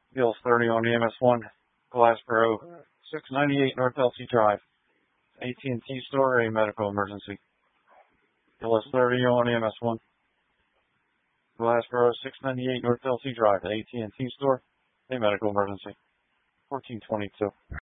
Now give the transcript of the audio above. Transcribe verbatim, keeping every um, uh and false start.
Gills thirty on E M S one, Glassboro, six ninety-eight North Elsie Drive. A T and T store, a medical emergency. Gillis thirty on E M S one, Glassboro, six ninety-eight North Elsie Drive. A T and T store, a medical emergency. fourteen twenty-two.